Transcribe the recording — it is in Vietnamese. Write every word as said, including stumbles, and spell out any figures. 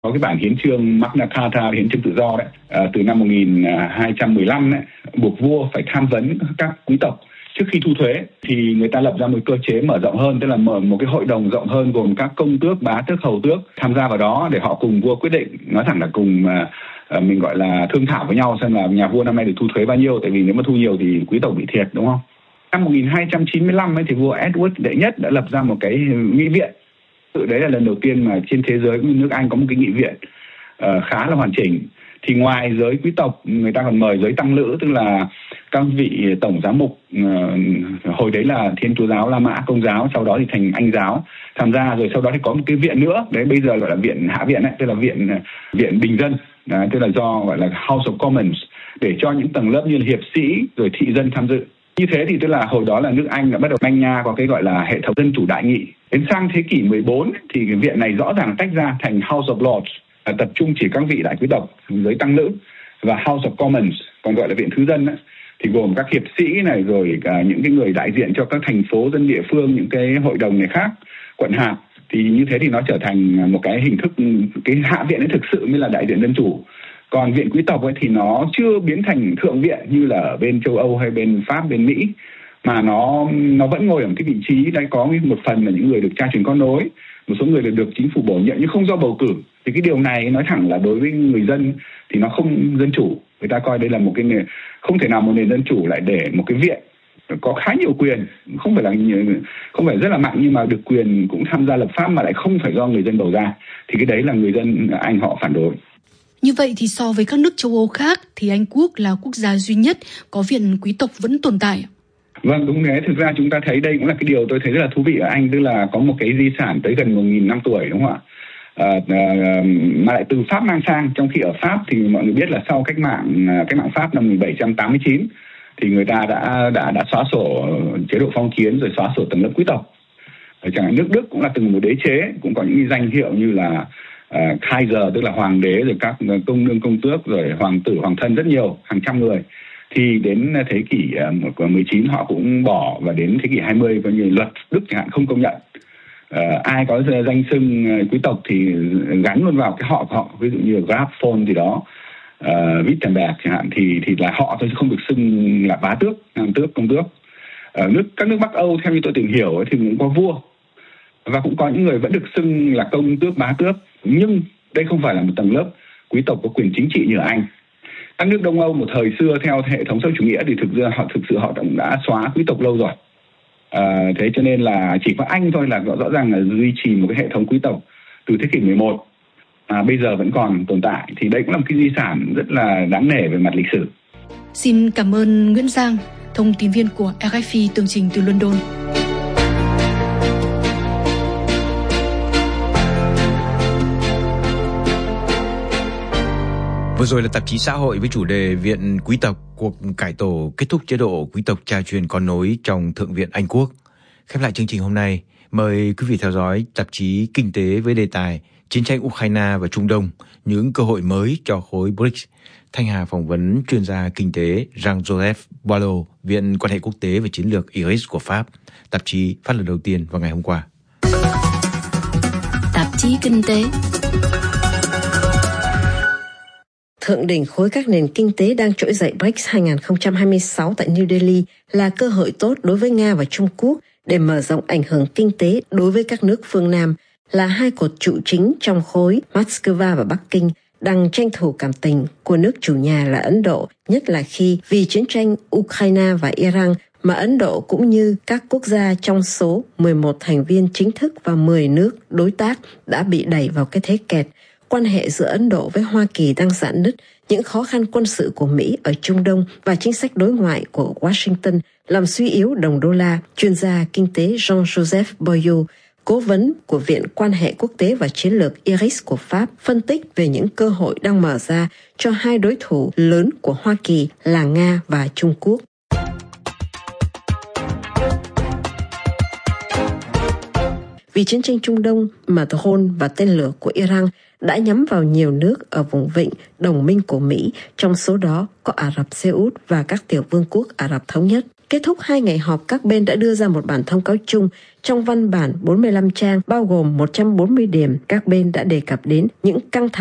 Có cái bản hiến chương Magna Carta, hiến chương tự do đấy, à, từ năm một nghìn hai trăm mười lăm đấy, buộc vua phải tham vấn các quý tộc trước khi thu thuế, thì người ta lập ra một cơ chế mở rộng hơn, tức là mở một cái hội đồng rộng hơn gồm các công tước, bá tước, hầu tước tham gia vào đó để họ cùng vua quyết định, nói thẳng là cùng à, mình gọi là thương thảo với nhau xem là nhà vua năm nay được thu thuế bao nhiêu, tại vì nếu mà thu nhiều thì quý tộc bị thiệt, đúng không? Năm một nghìn hai trăm chín mươi lăm ấy, thì vua Edward đệ nhất đã lập ra một cái nghị viện. Tự đấy là lần đầu tiên mà trên thế giới cũng như nước Anh có một cái nghị viện uh, khá là hoàn chỉnh. Thì ngoài giới quý tộc, người ta còn mời giới tăng lữ, tức là các vị tổng giám mục, uh, hồi đấy là Thiên Chúa giáo, La Mã, Công giáo, sau đó thì thành Anh giáo tham gia, rồi sau đó thì có một cái viện nữa, đấy bây giờ gọi là viện hạ viện ấy, tức là viện viện bình dân, đấy, tức là do gọi là House of Commons, để cho những tầng lớp như là hiệp sĩ rồi thị dân tham dự. Như thế thì tức là hồi đó là nước Anh đã bắt đầu manh nha có cái gọi là hệ thống dân chủ đại nghị. Đến sang thế kỷ mười bốn thì cái viện này rõ ràng tách ra thành House of Lords, là tập trung chỉ các vị đại quý tộc, giới tăng lữ, và House of Commons, còn gọi là viện thứ dân ấy, thì gồm các hiệp sĩ này, rồi cả những cái người đại diện cho các thành phố, dân địa phương, những cái hội đồng này khác, quận hạt. Thì như thế thì nó trở thành một cái hình thức, cái hạ viện ấy thực sự mới là đại diện dân chủ. Còn viện quý tộc ấy thì nó chưa biến thành thượng viện như là ở bên châu Âu hay bên Pháp, bên Mỹ, mà nó nó vẫn ngồi ở cái vị trí đây, có một phần là những người được cha truyền con nối, một số người được, được chính phủ bổ nhiệm nhưng không do bầu cử. Thì cái điều này nói thẳng là đối với người dân thì nó không dân chủ. Người ta coi đây là một cái nền, không thể nào một nền dân chủ lại để một cái viện có khá nhiều quyền, không phải là không phải rất là mạnh nhưng mà được quyền cũng tham gia lập pháp mà lại không phải do người dân bầu ra. Thì cái đấy là người dân Anh họ phản đối. Như vậy thì so với các nước châu Âu khác thì Anh Quốc là quốc gia duy nhất có viện quý tộc vẫn tồn tại. Vâng, đúng thế. Thực ra chúng ta thấy đây cũng là cái điều tôi thấy rất là thú vị ở Anh, tức là có một cái di sản tới gần một nghìn năm tuổi, đúng không ạ? À, à, mà lại từ Pháp mang sang, trong khi ở Pháp thì mọi người biết là sau cách mạng cách mạng Pháp năm một nghìn bảy trăm tám mươi chín thì người ta đã đã đã xóa sổ chế độ phong kiến, rồi xóa sổ tầng lớp quý tộc. Ở chẳng hạn nước Đức cũng là từng một đế chế, cũng có những danh hiệu như là Uh, Kaiser, tức là hoàng đế, rồi các công nương công tước, rồi hoàng tử hoàng thân, rất nhiều, hàng trăm người. Thì đến thế kỷ uh, mười chín họ cũng bỏ, và đến thế kỷ hai mươi coi như luật Đức chẳng hạn không công nhận. Uh, ai có danh xưng quý tộc thì gắn luôn vào cái họ của họ, ví dụ như Graf von gì đó, uh, Wittenberg chẳng hạn, thì thì là họ thôi chứ không được xưng là bá tước, nam tước, công tước. Ở nước các nước Bắc Âu theo như tôi tìm hiểu ấy, thì cũng có vua, và cũng có những người vẫn được xưng là công tước, bá tước, nhưng đây không phải là một tầng lớp quý tộc có quyền chính trị như ở Anh. Các nước Đông Âu một thời xưa theo hệ thống xã hội chủ nghĩa thì thực ra họ thực sự họ đã xóa quý tộc lâu rồi. À, thế cho nên là chỉ có Anh thôi là rõ ràng là duy trì một cái hệ thống quý tộc từ thế kỷ mười một, à, bây giờ vẫn còn tồn tại. Thì đây cũng là một cái di sản rất là đáng nể về mặt lịch sử. Xin cảm ơn Nguyễn Giang, thông tin viên của rờ ép i tường trình từ London. Vừa rồi là tạp chí Xã hội với chủ đề Viện Quý tộc, cuộc cải tổ kết thúc chế độ quý tộc cha truyền con nối trong Thượng viện Anh Quốc. Khép lại chương trình hôm nay, mời quý vị theo dõi tạp chí Kinh tế với đề tài Chiến tranh Ukraine và Trung Đông, những cơ hội mới cho khối bê rê i xê. Thanh Hà phỏng vấn chuyên gia kinh tế Jean-Joseph Boileau, Viện Quan hệ Quốc tế và Chiến lược i rờ i ét của Pháp. Tạp chí phát lần đầu tiên vào ngày hôm qua. Tạp chí Kinh tế. Thượng đỉnh khối các nền kinh tế đang trỗi dậy bê rê i xê hai không hai sáu tại New Delhi là cơ hội tốt đối với Nga và Trung Quốc để mở rộng ảnh hưởng kinh tế đối với các nước phương Nam, là hai cột trụ chính trong khối. Moscow và Bắc Kinh đang tranh thủ cảm tình của nước chủ nhà là Ấn Độ, nhất là khi vì chiến tranh Ukraine và Iran mà Ấn Độ cũng như các quốc gia trong số mười một thành viên chính thức và mười nước đối tác đã bị đẩy vào cái thế kẹt. Quan hệ giữa Ấn Độ với Hoa Kỳ đang rạn nứt, những khó khăn quân sự của Mỹ ở Trung Đông và chính sách đối ngoại của Washington làm suy yếu đồng đô la. Chuyên gia kinh tế Jean-Joseph Boileau, cố vấn của Viện Quan hệ Quốc tế và Chiến lược i rờ i ét của Pháp, phân tích về những cơ hội đang mở ra cho hai đối thủ lớn của Hoa Kỳ là Nga và Trung Quốc. Vì chiến tranh Trung Đông mà drone và tên lửa của Iran đã nhắm vào nhiều nước ở vùng vịnh đồng minh của Mỹ, trong số đó có Ả Rập Xê Út và các tiểu vương quốc Ả Rập Thống Nhất. Kết thúc hai ngày họp, các bên đã đưa ra một bản thông cáo chung. Trong văn bản bốn mươi lăm trang bao gồm một trăm bốn mươi điểm, các bên đã đề cập đến những căng thẳng